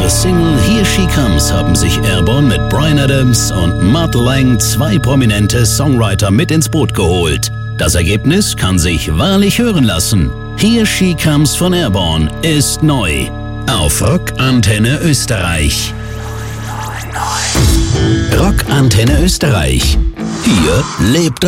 Single Here She Comes haben sich Airborne mit Bryan Adams und Mutt Lange 2 prominente Songwriter mit ins Boot geholt. Das Ergebnis kann sich wahrlich hören lassen. Here She Comes von Airborne ist neu. Auf Rock Antenne Österreich. Rock Antenne Österreich. Hier lebt